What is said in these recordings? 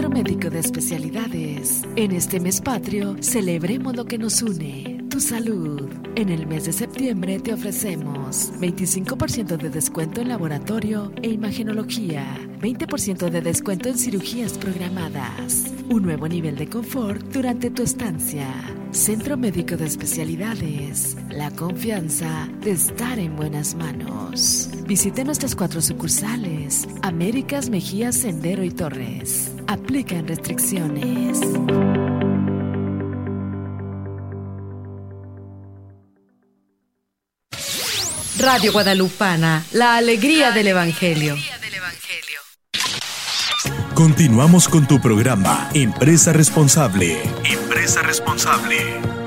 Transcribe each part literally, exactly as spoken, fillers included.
Centro Médico de Especialidades. En este mes patrio, celebremos lo que nos une, tu salud. En el mes de septiembre te ofrecemos veinticinco por ciento de descuento en laboratorio e imagenología, veinte por ciento de descuento en cirugías programadas, un nuevo nivel de confort durante tu estancia. Centro Médico de Especialidades, la confianza de estar en buenas manos. Visite nuestras cuatro sucursales, Américas, Mejía, Sendero y Torres. Aplican restricciones. Radio Guadalupana, la alegría del Evangelio. Continuamos con tu programa Empresa Responsable. Empresa Responsable.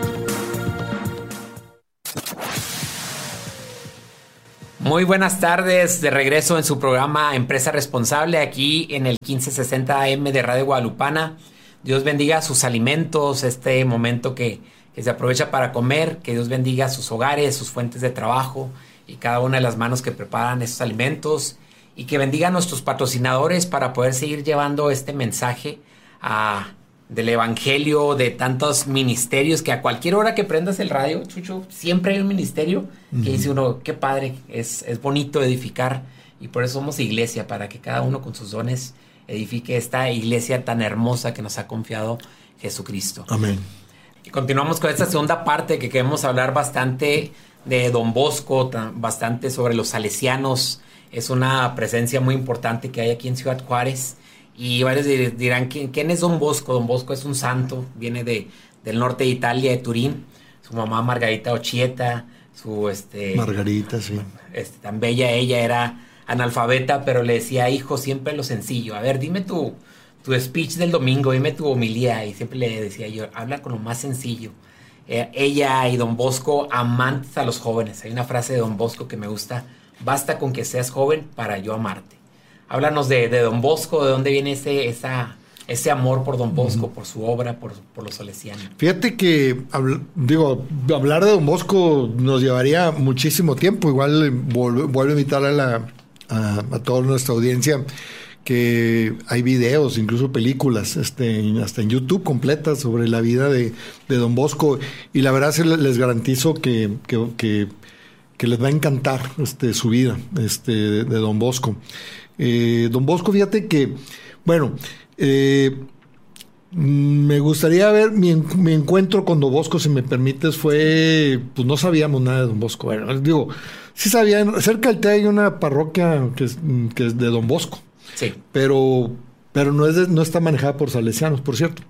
Muy buenas tardes, de regreso en su programa Empresa Responsable, aquí en el quince sesenta A M de Radio Guadalupana. Dios bendiga sus alimentos, este momento que, que se aprovecha para comer, que Dios bendiga sus hogares, sus fuentes de trabajo y cada una de las manos que preparan esos alimentos, y que bendiga a nuestros patrocinadores para poder seguir llevando este mensaje a, del evangelio, de tantos ministerios, que a cualquier hora que prendas el radio, Chucho, siempre hay un ministerio uh-huh. que dice uno, qué padre, es, es bonito edificar, y por eso somos iglesia, para que cada uno con sus dones edifique esta iglesia tan hermosa que nos ha confiado Jesucristo. Amén. Y continuamos con esta segunda parte, que queremos hablar bastante de Don Bosco, bastante sobre los salesianos. Es una presencia muy importante que hay aquí en Ciudad Juárez. Y varios dirán, ¿quién, ¿quién es Don Bosco? Don Bosco es un santo, viene de, del norte de Italia, de Turín. Su mamá Margarita Occhieta, su... este Margarita, sí. Este, tan bella ella, era analfabeta, pero le decía, hijo, siempre lo sencillo. A ver, dime tu, tu speech del domingo, dime tu homilía. Y siempre le decía yo, habla con lo más sencillo. Eh, ella y Don Bosco, amantes a los jóvenes. Hay una frase de Don Bosco que me gusta: basta con que seas joven para yo amarte. Háblanos de, de Don Bosco, de dónde viene ese, esa, ese amor por Don Bosco, uh-huh. por su obra, por, por los salesianos. Fíjate que, habl- digo, hablar de Don Bosco nos llevaría muchísimo tiempo. Igual vuelvo, vuelvo a invitar a, la, a, a toda nuestra audiencia que hay videos, incluso películas, este, hasta en YouTube completas sobre la vida de, de Don Bosco. Y la verdad se les garantizo que... que, que que les va a encantar este, su vida este, de, de Don Bosco. Eh, Don Bosco, fíjate que, bueno, eh, me gustaría ver mi, mi encuentro con Don Bosco, si me permites, fue, pues no sabíamos nada de Don Bosco. Bueno, digo, sí sabían, cerca del T hay una parroquia que es, que es de Don Bosco, sí, pero, pero no, es de, no está manejada por salesianos, por cierto,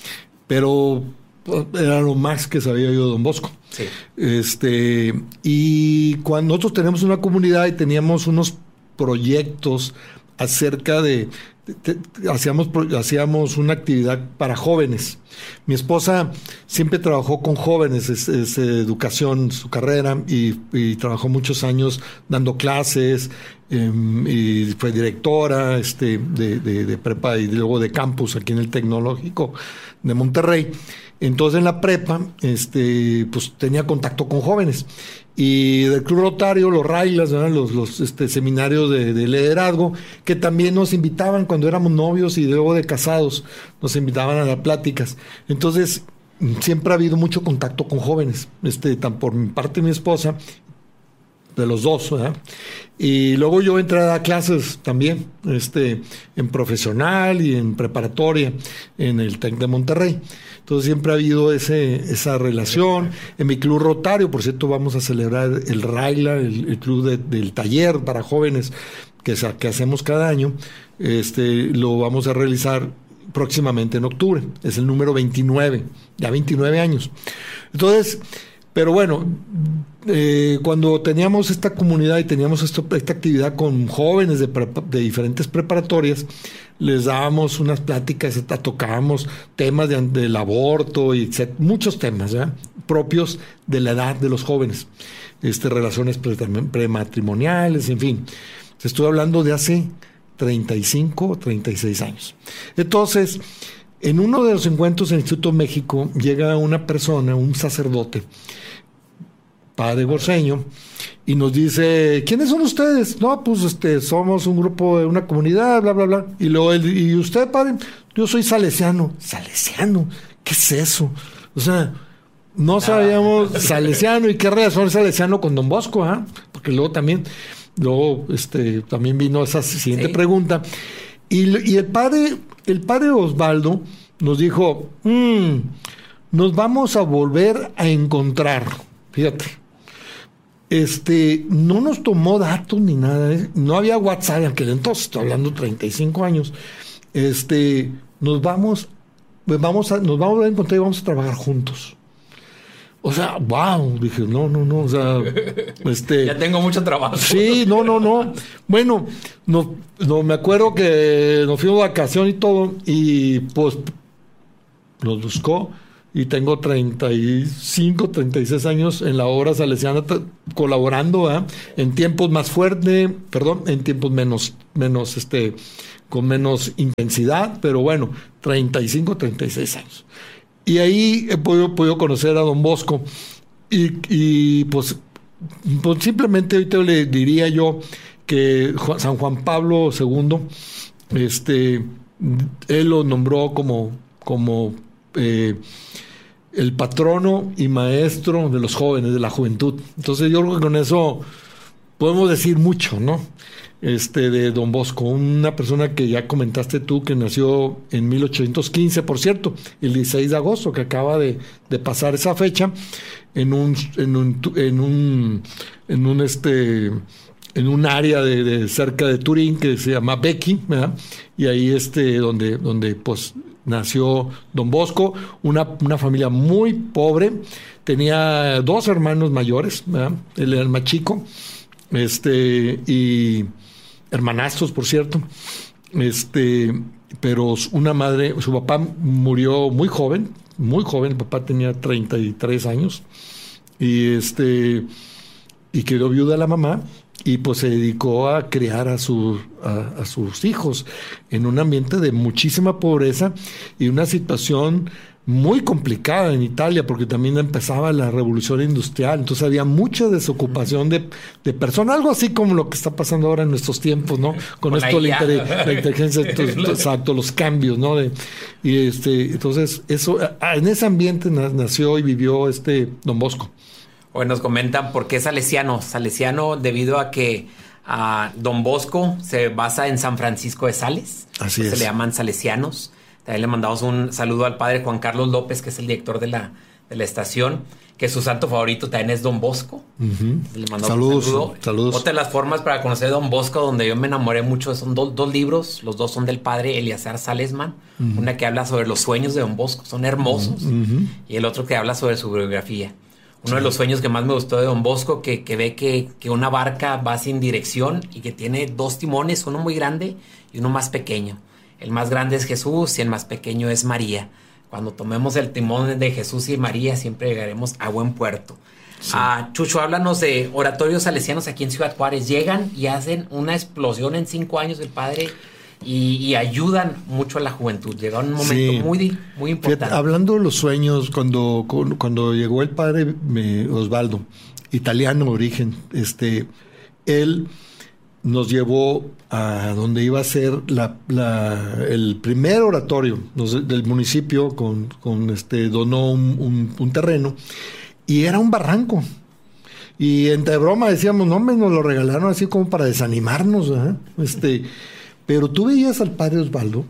pero era lo más que sabía yo de Don Bosco. Sí. Este, y cuando nosotros tenemos una comunidad y teníamos unos proyectos acerca de, de, de hacíamos, hacíamos una actividad para jóvenes. Mi esposa siempre trabajó con jóvenes, es, es educación, su carrera, y, y trabajó muchos años dando clases, eh, y fue directora este, de, de, de prepa y luego de campus aquí en el Tecnológico de Monterrey. Entonces en la prepa, este, pues tenía contacto con jóvenes. Y del Club Rotario, los Railas, ¿verdad? los, los este, seminarios de, de liderazgo, que también nos invitaban cuando éramos novios y luego de casados, nos invitaban a dar pláticas. Entonces, siempre ha habido mucho contacto con jóvenes, este, tan por mi parte de mi esposa, de los dos, ¿verdad? Y luego yo entré a dar clases también, este, en profesional y en preparatoria, en el TEC de Monterrey. Entonces siempre ha habido ese, esa relación. En mi Club Rotario, por cierto, vamos a celebrar el Raila, el, el club de, del taller para jóvenes que, que hacemos cada año. Este, lo vamos a realizar próximamente en octubre. Es el número veintinueve, ya veintinueve años. Entonces, pero bueno, eh, cuando teníamos esta comunidad y teníamos esto, esta actividad con jóvenes de, prepa, de diferentes preparatorias, les dábamos unas pláticas, tocábamos temas de, del aborto, y etcétera, muchos temas, ¿verdad?, propios de la edad de los jóvenes, este, relaciones prematrimoniales, en fin. Estoy hablando de hace treinta y cinco, treinta y seis años. Entonces, en uno de los encuentros en el Instituto México, llega una persona, un sacerdote, padre Gorseño, y nos dice, ¿quiénes son ustedes? No, pues este, somos un grupo de una comunidad, bla, bla, bla. Y luego él, ¿y usted, padre? yo soy salesiano. ¿Salesiano? ¿Qué es eso? O sea, no sabíamos salesiano y qué relación es salesiano con Don Bosco, ¿ah? ¿eh? Porque luego también, luego este, también vino esa siguiente ¿Sí? pregunta. Y, y el padre, el padre Osvaldo nos dijo, mmm, nos vamos a volver a encontrar. Fíjate. Este, no nos tomó datos ni nada, ¿eh? No había WhatsApp en aquel entonces, estoy hablando treinta y cinco años. Este, nos vamos, vamos a, nos vamos a encontrar y vamos a trabajar juntos. O sea, wow, dije, no, no, no, o sea, este... Ya tengo mucho trabajo. Sí, no, no, no. Bueno, no, no me acuerdo que nos fuimos de vacación y todo, y pues nos buscó. Y tengo treinta y cinco, treinta y seis años en la obra salesiana t- colaborando, ¿eh? En tiempos más fuertes, perdón, en tiempos menos, menos, este, con menos intensidad, pero bueno, treinta y cinco, treinta y seis años. Y ahí he podido, podido conocer a Don Bosco. Y, y pues, pues simplemente ahorita le diría yo que San Juan Pablo segundo, este, él lo nombró como, como Eh, el patrono y maestro de los jóvenes, de la juventud. Entonces yo creo que con eso podemos decir mucho, ¿no? Este, de Don Bosco, una persona que ya comentaste tú, que nació en mil ochocientos quince, por cierto, el dieciséis de agosto, que acaba de, de pasar esa fecha, en un, en un, en un, en un este, en un área de, de cerca de Turín que se llama Becchi, ¿verdad? Y ahí este, donde, donde pues nació Don Bosco, una, una familia muy pobre, tenía dos hermanos mayores, ¿verdad? Él era el más chico, este, y hermanastros, por cierto, este, pero una madre, su papá murió muy joven, muy joven, el papá tenía treinta y tres años, y este, y quedó viuda la mamá, y pues se dedicó a criar a, su, a, a sus hijos en un ambiente de muchísima pobreza y una situación muy complicada en Italia, porque también empezaba la revolución industrial, entonces había mucha desocupación de, de personas, algo así como lo que está pasando ahora en nuestros tiempos, ¿no? Con, Con esto la, la, inter, la inteligencia, exacto, los cambios, ¿no? De, y este, entonces, eso, en ese ambiente nació y vivió este Don Bosco. Hoy nos comentan por qué salesiano. Salesiano debido a que uh, Don Bosco se basa en San Francisco de Sales. Así es. Se le llaman salesianos. También le mandamos un saludo al padre Juan Carlos López, que es el director de la, de la estación, que su santo favorito también es Don Bosco. Uh-huh. Le mandamos saludos, un saludo. Saludos. Otra de las formas para conocer a Don Bosco, donde yo me enamoré mucho, son do, dos libros. Los dos son del padre Eleazar Salesman. Uh-huh. Una que habla sobre los sueños de Don Bosco, son hermosos. Uh-huh. Y el otro que habla sobre su biografía. Uno de los sueños que más me gustó de Don Bosco, que, que ve que, que una barca va sin dirección y que tiene dos timones, uno muy grande y uno más pequeño. El más grande es Jesús y el más pequeño es María. Cuando tomemos el timón de Jesús y María, siempre llegaremos a buen puerto. Sí. Ah, Chucho, háblanos de oratorios salesianos aquí en Ciudad Juárez. Llegan y hacen una explosión en cinco años del padre... Y, y ayudan mucho a la juventud. Llega un momento sí. muy, muy importante. Fíjate, hablando de los sueños, cuando, cuando llegó el padre eh, Osvaldo, italiano de origen, este, él nos llevó a donde iba a ser la, la, el primer oratorio nos, del municipio, con, con este, donó un, un, un terreno, y era un barranco. Y entre broma decíamos, no, me nos lo regalaron así como para desanimarnos, ¿eh? Este... Pero tú veías al padre Osvaldo,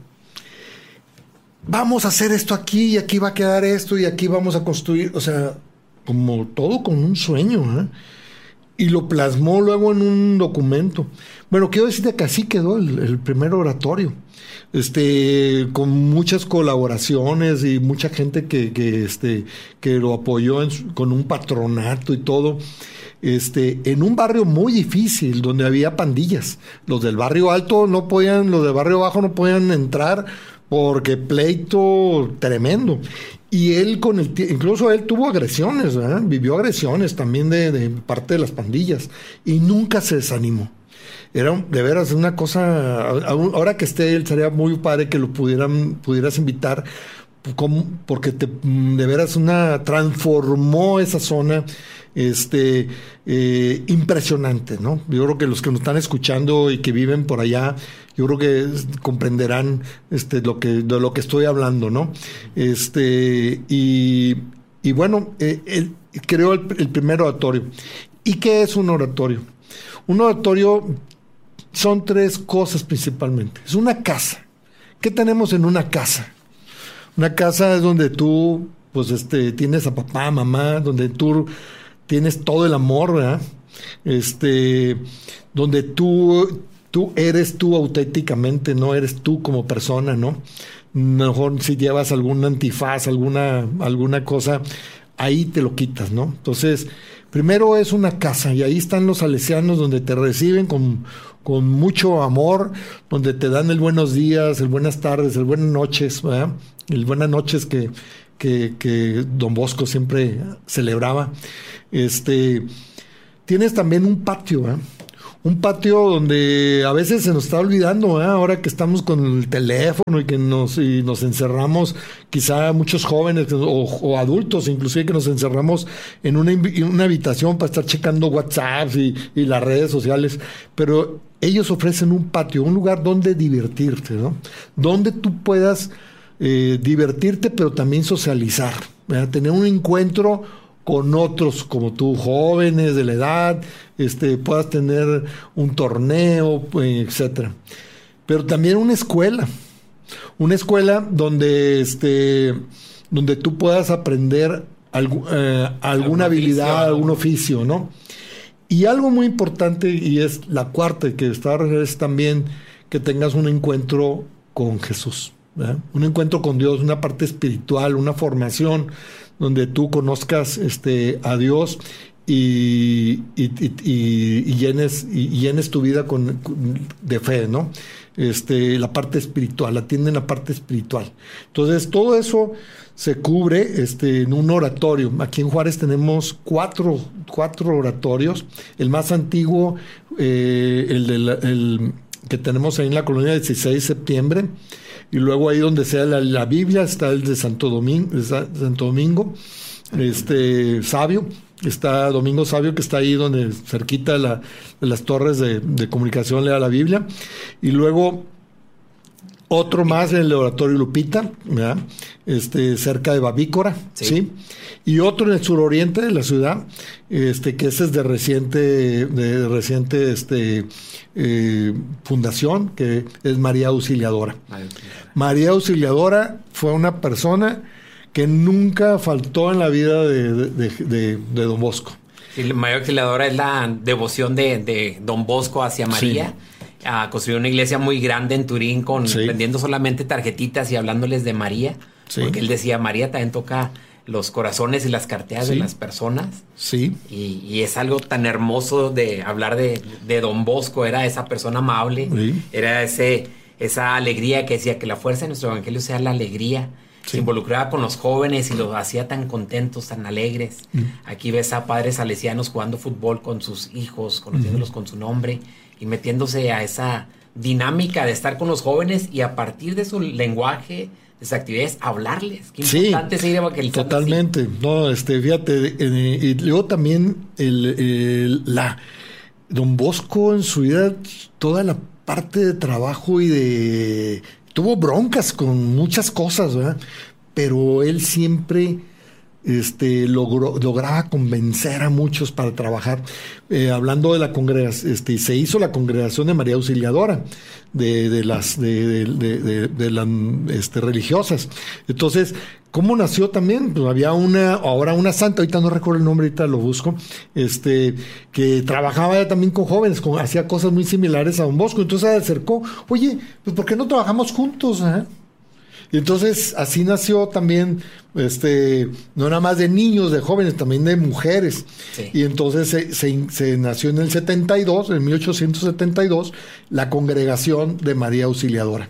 vamos a hacer esto aquí, y aquí va a quedar esto, y aquí vamos a construir, o sea, como todo con un sueño, ¿eh? Y lo plasmó luego en un documento. Bueno, quiero decirte que así quedó el, el primer oratorio, este, con muchas colaboraciones y mucha gente que, que, este, que lo apoyó en su, con un patronato y todo. Este, en un barrio muy difícil, donde había pandillas. Los del barrio alto no podían, los del barrio bajo no podían entrar porque pleito tremendo. Y él con el incluso él tuvo agresiones, ¿verdad? Vivió agresiones también de, de parte de las pandillas y nunca se desanimó. Era de veras una cosa, ahora que esté él sería muy padre que lo pudieran, pudieras invitar, como, porque te, de veras una transformó esa zona este eh, impresionante, ¿no? Yo creo que los que nos están escuchando y que viven por allá, yo creo que comprenderán este lo que de lo que estoy hablando, ¿no? Este y, y bueno, eh, eh, creó el, el primer oratorio. ¿Y qué es un oratorio? Un oratorio son tres cosas principalmente. Es una casa. ¿Qué tenemos en una casa? Una casa es donde tú, pues, este, tienes a papá, mamá, donde tú tienes todo el amor, ¿verdad? Este, donde tú, tú eres tú auténticamente, no eres tú como persona, ¿no? Mejor si llevas algún antifaz, alguna, alguna cosa, ahí te lo quitas, ¿no? Entonces, primero es una casa, y ahí están los salesianos donde te reciben con, con mucho amor, donde te dan el buenos días, el buenas tardes, el buenas noches, ¿verdad? El buenas noches que, que, que Don Bosco siempre celebraba. Este, tienes también un patio, ¿eh? Un patio donde a veces se nos está olvidando, ¿eh? Ahora que estamos con el teléfono y que nos, y nos encerramos, quizá muchos jóvenes o, o adultos inclusive, que nos encerramos en una, en una habitación para estar checando WhatsApp y, y las redes sociales, pero ellos ofrecen un patio, un lugar donde divertirte, ¿no? Donde tú puedas eh, divertirte, pero también socializar, ¿verdad? Tener un encuentro con otros como tú, jóvenes de la edad, este, puedas tener un torneo, etcétera. Pero también una escuela, una escuela donde, este, donde tú puedas aprender algu, eh, alguna habilidad, algún oficio, ¿no? Y algo muy importante, y es la cuarta que está, es también que tengas un encuentro con Jesús, ¿verdad? Un encuentro con Dios, una parte espiritual, una formación donde tú conozcas este, a Dios y, y, y, y, y, llenes, y llenes tu vida con, con, de fe, ¿no? Este, la parte espiritual, atienden la parte espiritual. Entonces, todo eso se cubre este, en un oratorio. Aquí en Juárez tenemos cuatro, cuatro oratorios. El más antiguo, eh, el, de la, el que tenemos ahí en la colonia dieciséis de septiembre. Y luego ahí donde sea la, la Biblia está el de Santo Domingo, de Santo Domingo, este Sabio, está Domingo Sabio, que está ahí donde cerquita de, la, de las torres de, de comunicación lea la Biblia. Y luego otro más en el Oratorio Lupita, ¿verdad? Este, cerca de Babícora, sí. ¿sí? Y otro en el suroriente de la ciudad, este, que ese es de reciente, de reciente este, eh, fundación, que es María Auxiliadora. María Auxiliadora. María Auxiliadora fue una persona que nunca faltó en la vida de, de, de, de, de Don Bosco. Sí, María Auxiliadora es la devoción de, de Don Bosco hacia María. Sí. A construir una iglesia muy grande en Turín, con sí. vendiendo solamente tarjetitas y hablándoles de María, sí. porque él decía, María también toca los corazones y las carteras sí. de las personas. Sí. Y, y es algo tan hermoso de hablar de, de Don Bosco. Era esa persona amable, sí. era ese esa alegría que decía que la fuerza de nuestro evangelio sea la alegría. Sí. Se involucraba con los jóvenes y los hacía tan contentos, tan alegres. Mm. Aquí ves a padres salesianos jugando fútbol con sus hijos, conociéndolos mm. con su nombre y metiéndose a esa dinámica de estar con los jóvenes y a partir de su lenguaje, de sus actividades, hablarles. Qué importante sí, es ir evangelizando. Totalmente. Así. No, este, fíjate, eh, y luego también el, el, la Don Bosco en su vida, toda la parte de trabajo y de... Tuvo broncas con muchas cosas, ¿verdad? Pero él siempre este, logró, lograba convencer a muchos para trabajar. Eh, hablando de la congregación, este, se hizo la congregación de María Auxiliadora, de, de las de, de, de, de, de las este, religiosas. Entonces, ¿cómo nació también? Pues había una, ahora una santa, ahorita no recuerdo el nombre, ahorita lo busco, este, que trabajaba también con jóvenes, con, hacía cosas muy similares a Don Bosco. Entonces se acercó, oye, pues ¿por qué no trabajamos juntos? ¿Eh? Y entonces así nació también, este, no nada más de niños, de jóvenes, también de mujeres. Sí. Y entonces se, se, se nació en el setenta y dos, en mil ochocientos setenta y dos, la congregación de María Auxiliadora.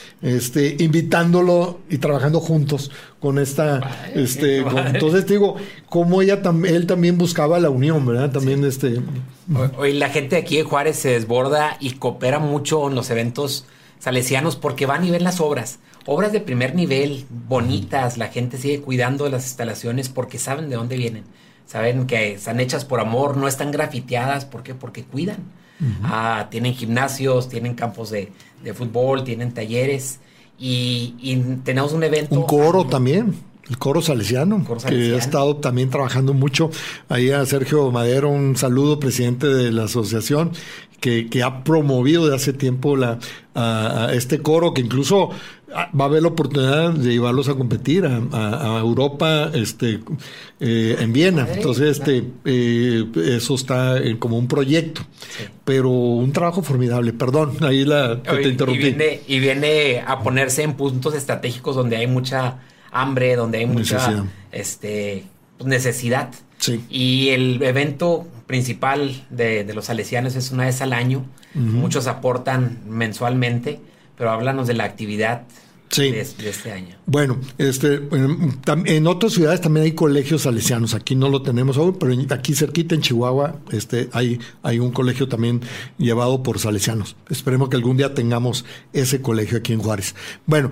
Este, invitándolo y trabajando juntos con esta, vale, este, con, entonces te digo, como ella tam, él también buscaba la unión, ¿verdad? También sí. este. Hoy la gente aquí de Juárez se desborda y coopera mucho en los eventos salesianos porque van y ven las obras. obras de primer nivel, bonitas, la gente sigue cuidando las instalaciones porque saben de dónde vienen, saben que están hechas por amor, no están grafiteadas, ¿por qué? Porque cuidan. Uh-huh. Ah, tienen gimnasios, tienen campos de, de fútbol, tienen talleres y, y tenemos un evento. Un coro también. El coro salesiano, el coro salesiano, que ha estado también trabajando mucho. Ahí a Sergio Madero, un saludo, presidente de la asociación, que, que ha promovido de hace tiempo la, a, a este coro, que incluso va a haber la oportunidad de llevarlos a competir a, a, a Europa, este, eh, en Viena. Entonces, este, eh, eso está eh, como un proyecto, sí. Pero un trabajo formidable. Perdón, ahí la te, te interrumpí. Y viene, y viene a ponerse en puntos estratégicos donde hay mucha hambre, donde hay mucha necesidad. Este, necesidad. Sí. Y el evento principal de, de los salesianos es una vez al año. Uh-huh. Muchos aportan mensualmente, pero háblanos de la actividad. Sí. De, de este año. Bueno, este, en, en otras ciudades también hay colegios salesianos. Aquí no lo tenemos aún, pero aquí cerquita en Chihuahua este, hay, hay un colegio también llevado por salesianos. Esperemos que algún día tengamos ese colegio aquí en Juárez. Bueno,